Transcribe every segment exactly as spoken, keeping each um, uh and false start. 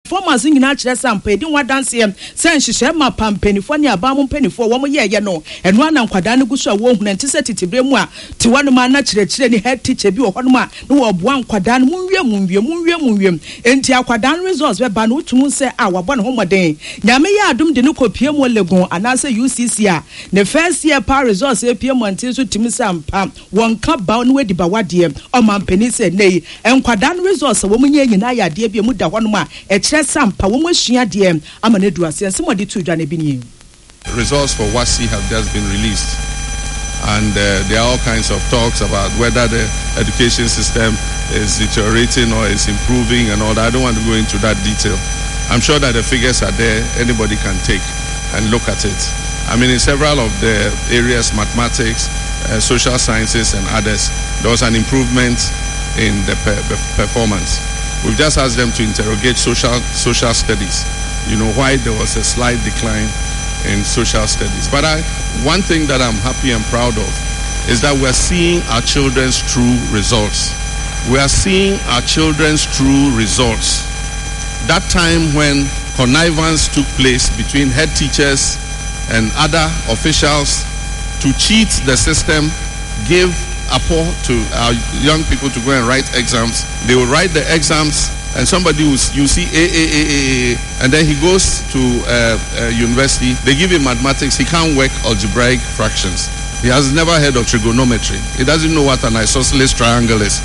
performance nyina kyerɛ sampa edi wadanse sɛ nhyehyɛ ma pampanifo ne abamu mpanifo wɔn yɛ yɛ no ɛno ana nkwadaa no gu so a wɔn hu nti sɛ titibre mu a tiwa no ma na kyerɛkyerɛ ne head teacher bi wɔ hɔ no ma no wɔ boa nkwadaa no munwie munwie munwie munwie enti akwadaa no results bɛba no utum sɛ a wabɔ ne ho mɔden nyame yɛ adom de no kopie mu legon anase U C C a ne first year pa results e pie mu antin so timi sampa wɔn ka ba no wedi ba wadeɛ ɔmampani sɛ nei nkwadaa no results wɔn nyɛ nyina yɛ adeɛ bi mu da hɔ no ma ɛkyerɛ sampa wɔn ahyia deɛ ama ne du ase nsɛm ɔde tu dwa ne bi nie. Results for W A S C have just been released, and uh, there are all kinds of talks about whether the education system is deteriorating or is improving and all that. I don't want to go into that detail. I'm sure that the figures are there. Anybody can take and look at it. I mean, in several of the areas, mathematics, uh, social sciences and others, there was an improvement in the per- performance. We've just asked them to interrogate social social studies, you know, why there was a slight decline in social studies. But I, one thing that I'm happy and proud of is that we're seeing our children's true results. We are seeing our children's true results. That time when connivance took place between head teachers and other officials to cheat the system, give appall to our young people to go and write exams. They will write the exams and somebody will, you see A, A, A, A, A, and then he goes to uh, uh, university. They give him mathematics. He can't work algebraic fractions. He has never heard of trigonometry. He doesn't know what an isosceles triangle is.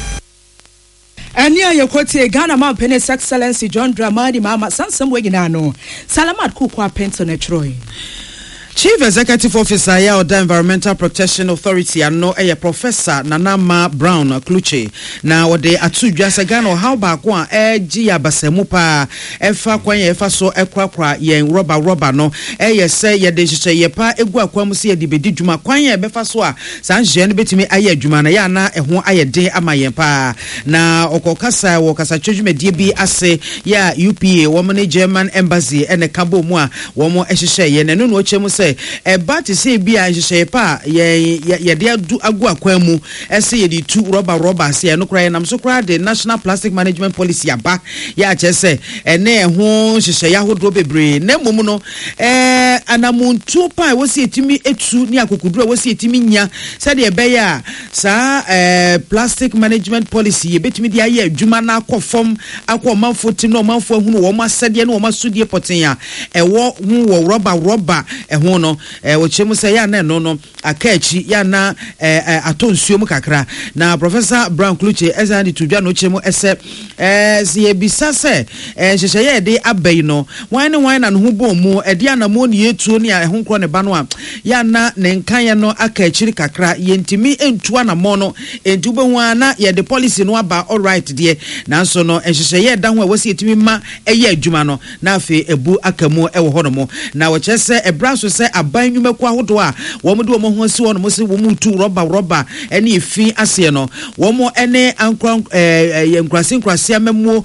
Ania yokote Ghana man penis excellency John Dramani mama sansam weginano. Salamat kukwa penso ne Troy. Chief Executive Officer ya Oda Environmental Protection Authority ano eye Professor Nanama Brown Kluche na ode atudwa se Ghana how ba ko a eji abasemu pa efa kwan ye efa so ekwakwa ye rubber rubber no eye se ye de hyehyɛ ye pa egu akwa mu se ye de bedi dwuma kwan ye befa so a san hye no betimi aye adwuma na ya na eho aye den ama ye pa na okokasa wo kasa twedwumadie bi ase ya U P A wo ne German embassy ene kabo mu a wo mo ehyehyɛ ye na no no ochemu se e ba te se bia hyehyɛ pa ye ye de adu agu akwan mu ese ye de tu rubber rubber se no kra nam so kra de National Plastic Management Policy aba ya che se ene ho hyehyɛ ya hodo bebre na mum no eh anamuntu pa wo se etimi etu ni akokudura wo se etimi nya se de be ya sa eh Plastic Management Policy ye betimi de aye adwuma na akofom akọ manfo ti no manfo hunu wo masede no wo masudie poten ya e wo hu wo rubber rubber e ho no eh wo chemu se ya na no no akachi ya na eh atonsuo mu kakra na Professor Brown Kluche ezani tudwa no chemu ese eh si ebisa se eh hyehyɛ ye de abai no wan ne wan na no ho bom mu e de anamo ne yetuo ne a ho nkro ne ba no a ya na ne nkan ye no akachi kakra ye ntimi entu anamo no entu be hu ana ye de policy no aba all right de nanso no hyehyɛ ye da ho a wasi etimi ma eye adwuma no na afi ebu akamu e wo ho no mo na wo kyese ebra so se aban nwumako ahodo a wo mo de wo mo ho si wo no mo se wo mu tu rubber rubber ene efi ase no wo mo ene ankran eh nkrase nkrase amemo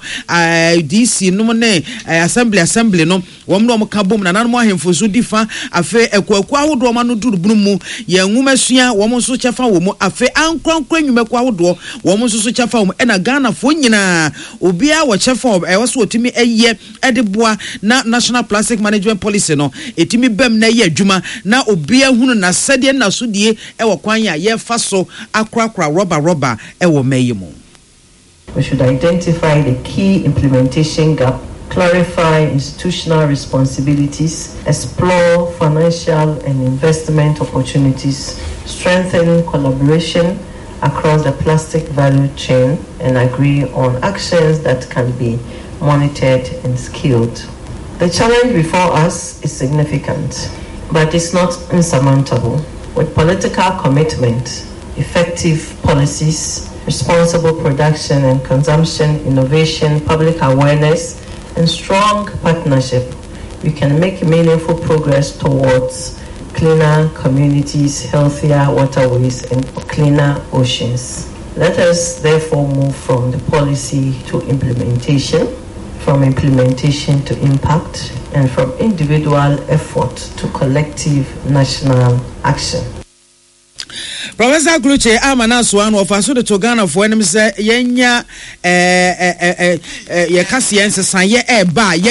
D C no ne assembly assembly no wo mo mo ka bom na nan mo ahemfo so difa afi ekwaku ahodo ma no duru bunu mu ye nwumasua wo mo so kyefa wo mo afi ankran kran nwumako ahodo wo mo so so kyefa wo mo ena Ghana fo nyina obi a wo kyefa e wo so otimi eye ede boa na National Plastic Management Policy no etimi bem na ye adwuma na obi ahunu na sede na sodie e wo kwan ya ye fa so akrakra rubber rubber e wo mayimo. We should identify the key implementation gap, clarify institutional responsibilities, explore financial and investment opportunities, strengthen collaboration across the plastic value chain, and agree on actions that can be monitored and scaled. The challenge before us is significant, but it's not insurmountable. With political commitment, effective policies, responsible production and consumption, innovation, public awareness, and strong partnership, we can make meaningful progress towards cleaner communities, healthier waterways, and cleaner oceans. Let us therefore move from the policy to implementation, from implementation to impact, and from individual effort to collective national action. Professor Kluche amana so an ofaso de Ghana for enem se yenya eh eh eh ye kase yense san ye e ba